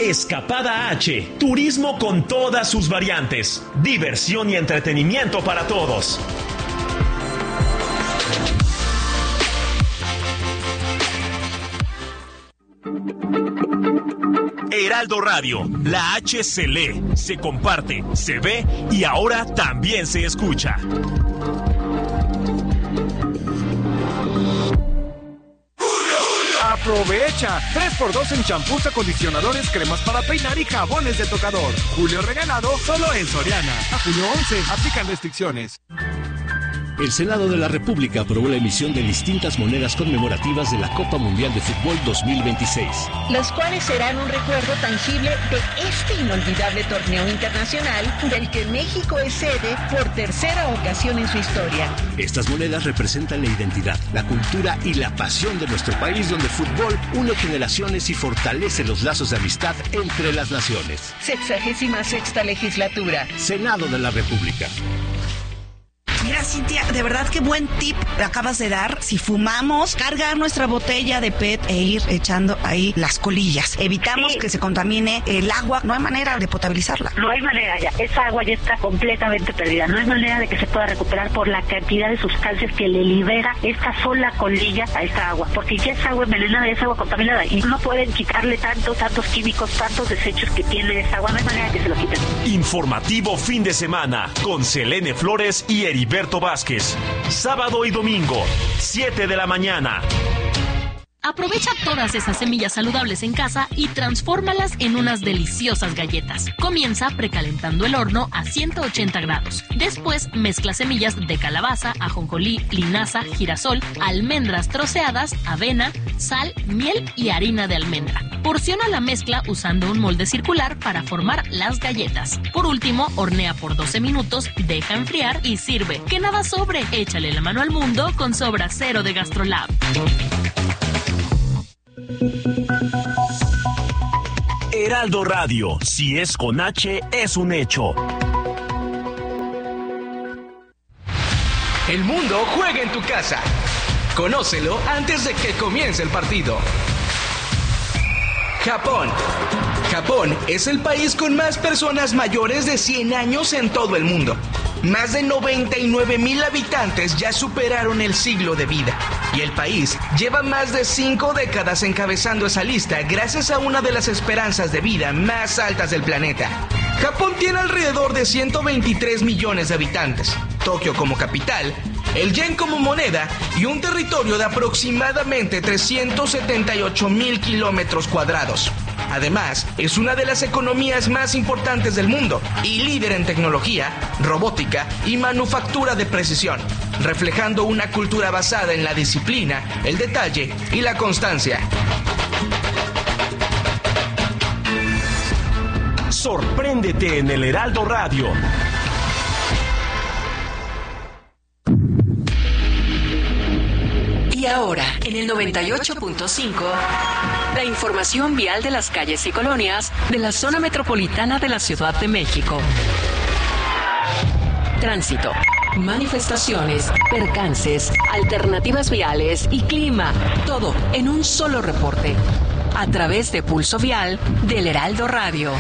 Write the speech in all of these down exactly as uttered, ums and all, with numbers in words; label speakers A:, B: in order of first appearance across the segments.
A: Escapada H, turismo con todas sus variantes, diversión y entretenimiento para todos. Heraldo Radio, la H se lee, se comparte, se ve y ahora también se escucha.
B: ¡Aprovecha! tres por dos en champús, acondicionadores, cremas para peinar y jabones de tocador. Julio regalado solo en Soriana. A junio once, aplican restricciones.
C: El Senado de la República aprobó la emisión de distintas monedas conmemorativas de la Copa Mundial de Fútbol dos mil veintiséis.
D: Las cuales serán un recuerdo tangible de este inolvidable torneo internacional del que México es sede por tercera ocasión en su historia.
C: Estas monedas representan la identidad, la cultura y la pasión de nuestro país, donde el fútbol une generaciones y fortalece los lazos de amistad entre las naciones.
D: Sexagésima sexta legislatura.
C: Senado de la República.
E: Mira, Cintia, de verdad qué buen tip acabas de dar. Si fumamos, cargar nuestra botella de P E T e ir echando ahí las colillas. Evitamos sí. que se contamine el agua. No hay manera de potabilizarla.
F: No hay manera ya. Esa agua ya está completamente perdida. No hay manera de que se pueda recuperar por la cantidad de sustancias que le libera esta sola colilla a esta agua. Porque ya es agua envenenada, es agua contaminada. Y no pueden quitarle tantos, tantos químicos, tantos desechos que tiene esa agua. No hay manera de que se lo quiten.
A: Informativo fin de semana con Selene Flores y Heriberto Vázquez. Sábado y domingo, siete de la mañana.
G: Aprovecha todas esas semillas saludables en casa y transfórmalas en unas deliciosas galletas. Comienza precalentando el horno a ciento ochenta grados. Después mezcla semillas de calabaza, ajonjolí, linaza, girasol, almendras troceadas, avena, sal, miel y harina de almendra. Porciona la mezcla usando un molde circular para formar las galletas. Por último, hornea por doce minutos, deja enfriar y sirve. Que nada sobre, échale la mano al mundo con Sobra Cero de GastroLab.
A: Heraldo Radio, si es con H, es un hecho.
H: El mundo juega en tu casa. Conócelo antes de que comience el partido. Japón. Japón es el país con más personas mayores de cien años en todo el mundo. Más de noventa y nueve mil habitantes ya superaron el siglo de vida. Y el país lleva más de cinco décadas encabezando esa lista gracias a una de las esperanzas de vida más altas del planeta. Japón tiene alrededor de ciento veintitrés millones de habitantes. Tokio como capital, el yen como moneda y un territorio de aproximadamente trescientos setenta y ocho mil kilómetros cuadrados. Además, es una de las economías más importantes del mundo y líder en tecnología, robótica y manufactura de precisión, reflejando una cultura basada en la disciplina, el detalle y la constancia.
A: Sorpréndete en el Heraldo Radio.
I: Y ahora, en el noventa y ocho punto cinco, la información vial de las calles y colonias de la zona metropolitana de la Ciudad de México. Tránsito, manifestaciones, percances, alternativas viales y clima. Todo en un solo reporte. A través de Pulso Vial del Heraldo Radio.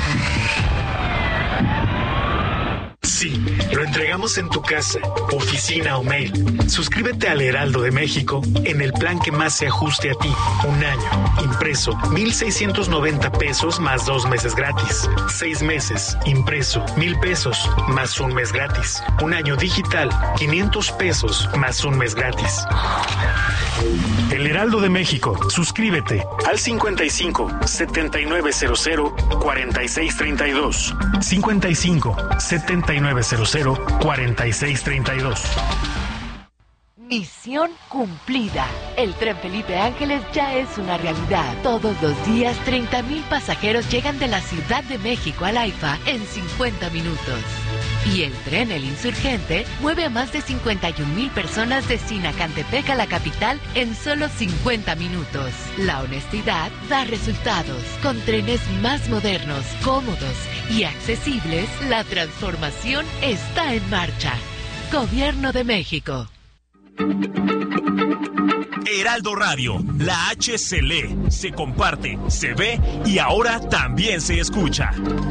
J: Sí, lo entregamos en tu casa, oficina o mail. Suscríbete al Heraldo de México en el plan que más se ajuste a ti. Un año, impreso, mil seiscientos noventa pesos más dos meses gratis. Seis meses, impreso, mil pesos más un mes gratis. Un año digital, quinientos pesos más un mes gratis. El Heraldo de México, suscríbete al cincuenta y cinco, setenta y nueve cero cero, cuarenta y seis treinta y dos. cincuenta y cinco, setenta y nueve cero cero, cuarenta y seis treinta y dos.
K: Misión cumplida. El tren Felipe Ángeles ya es una realidad. Todos los días, treinta mil pasajeros llegan de la Ciudad de México al AIFA en cincuenta minutos. Y el tren El Insurgente mueve a más de cincuenta y un mil personas de Sinacantepec a la capital en solo cincuenta minutos. La honestidad da resultados. Con trenes más modernos, cómodos y accesibles, la transformación está en marcha. Gobierno de México.
A: Heraldo Radio, la H se lee, se comparte, se ve y ahora también se escucha.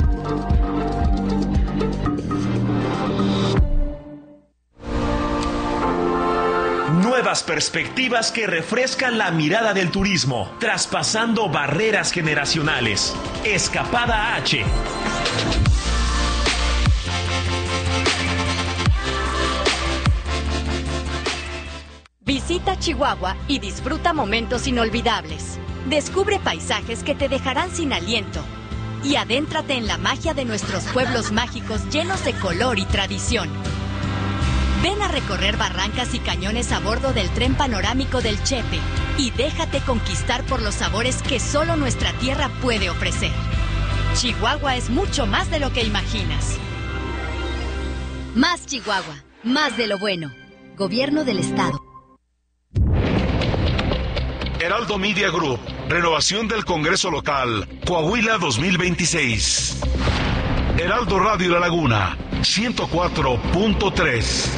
A: Nuevas perspectivas que refrescan la mirada del turismo, traspasando barreras generacionales. Escapada H.
L: Visita Chihuahua y disfruta momentos inolvidables. Descubre paisajes que te dejarán sin aliento. Y adéntrate en la magia de nuestros pueblos mágicos llenos de color y tradición. Ven a recorrer barrancas y cañones a bordo del tren panorámico del Chepe y déjate conquistar por los sabores que solo nuestra tierra puede ofrecer. Chihuahua es mucho más de lo que imaginas.
M: Más Chihuahua, más de lo bueno. Gobierno del Estado.
N: Heraldo Media Group, renovación del Congreso Local, Coahuila dos mil veintiséis. Heraldo Radio La Laguna, ciento cuatro punto tres.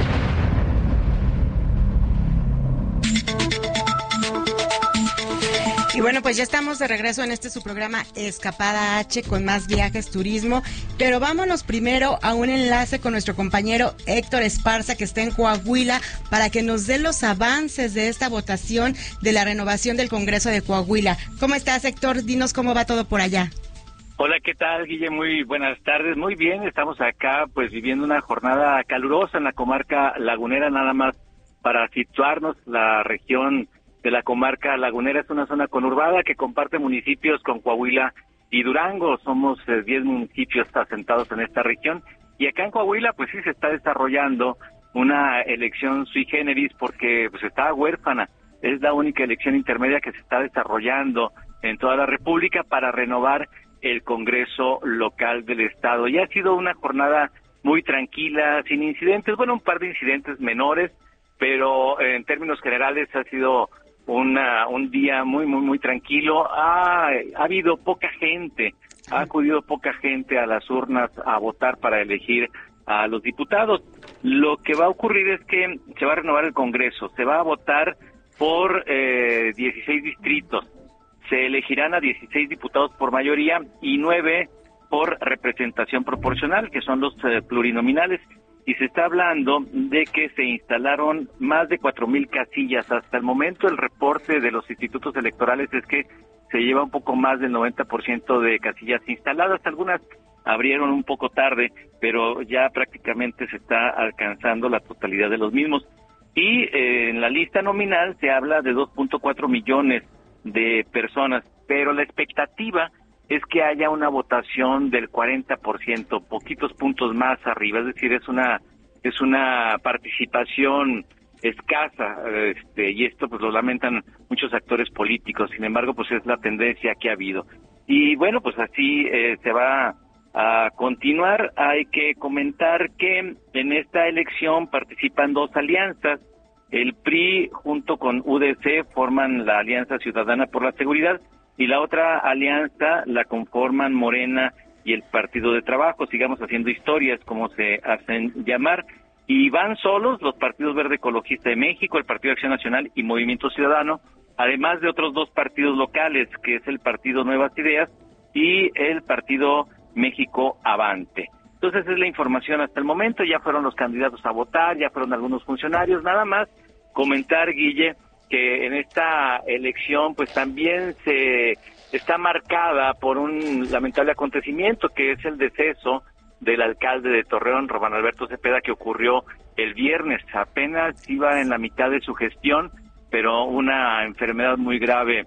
O: Y bueno, pues ya estamos de regreso en este su programa Escapada H con más viajes, turismo, pero vámonos primero a un enlace con nuestro compañero Héctor Esparza, que está en Coahuila, para que nos dé los avances de esta votación de la renovación del Congreso de Coahuila. ¿Cómo estás, Héctor? Dinos cómo va todo por allá.
P: Hola, ¿qué tal, Guille? Muy buenas tardes. Muy bien, estamos acá pues viviendo una jornada calurosa en la comarca lagunera, nada más para situarnos. La región de la comarca lagunera es una zona conurbada que comparte municipios con Coahuila y Durango. Somos diez municipios asentados en esta región y acá en Coahuila pues sí se está desarrollando una elección sui generis porque pues está huérfana. Es la única elección intermedia que se está desarrollando en toda la República para renovar el Congreso local del Estado. Y ha sido una jornada muy tranquila, sin incidentes, bueno, un par de incidentes menores, pero en términos generales ha sido una, un día muy, muy, muy tranquilo. Ha, ha habido poca gente, ha acudido poca gente a las urnas a votar para elegir a los diputados. Lo que va a ocurrir es que se va a renovar el Congreso, se va a votar por eh, dieciséis distritos. Se elegirán a dieciséis diputados por mayoría y nueve por representación proporcional, que son los eh, plurinominales. Y se está hablando de que se instalaron más de cuatro mil casillas. Hasta el momento el reporte de los institutos electorales es que se lleva un poco más del noventa por ciento de casillas instaladas. Algunas abrieron un poco tarde, pero ya prácticamente se está alcanzando la totalidad de los mismos. Y eh, en la lista nominal se habla de dos punto cuatro millones de personas, pero la expectativa es que haya una votación del cuarenta por ciento, poquitos puntos más arriba, es decir, es una es una participación escasa, este, y esto pues lo lamentan muchos actores políticos. Sin embargo, pues es la tendencia que ha habido. Y bueno, pues así eh, se va a continuar. Hay que comentar que en esta elección participan dos alianzas. El P R I junto con U D C forman la Alianza Ciudadana por la Seguridad y la otra alianza la conforman Morena y el Partido de Trabajo. Sigamos haciendo historias, como se hacen llamar. Y van solos los partidos Verde Ecologista de México, el Partido de Acción Nacional y Movimiento Ciudadano, además de otros dos partidos locales, que es el Partido Nuevas Ideas y el Partido México Avante. Entonces es la información hasta el momento. Ya fueron los candidatos a votar, ya fueron algunos funcionarios. Nada más comentar, Guille, que en esta elección pues también se está marcada por un lamentable acontecimiento, que es el deceso del alcalde de Torreón, Román Alberto Cepeda, que ocurrió el viernes. Apenas iba en la mitad de su gestión, pero una enfermedad muy grave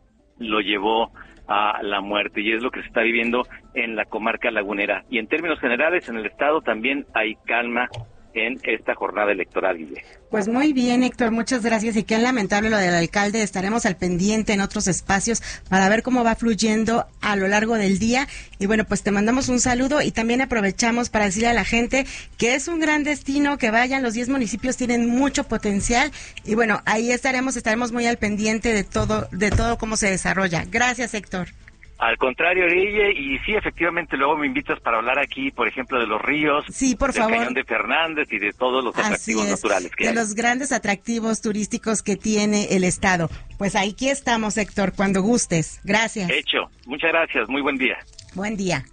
P: lo llevó a la muerte, y es lo que se está viviendo en la comarca lagunera. Y en términos generales, en el estado también hay calma en esta jornada electoral, Guille.
O: Pues muy bien, Héctor, muchas gracias. Y qué lamentable lo del alcalde. Estaremos al pendiente en otros espacios para ver cómo va fluyendo a lo largo del día. Y bueno, pues te mandamos un saludo y también aprovechamos para decirle a la gente que es un gran destino, que vayan. Los diez municipios tienen mucho potencial y bueno, ahí estaremos, estaremos muy al pendiente de todo, de todo cómo se desarrolla. Gracias, Héctor.
P: Al contrario, Guille, y sí, efectivamente, luego me invitas para hablar aquí, por ejemplo, de los ríos,
O: sí, por
P: del
O: favor.
P: Cañón de Fernández y de todos los atractivos naturales que
O: de
P: hay.
O: De los grandes atractivos turísticos que tiene el estado. Pues aquí estamos, Héctor, cuando gustes. Gracias.
P: Hecho. Muchas gracias. Muy buen día.
O: Buen día.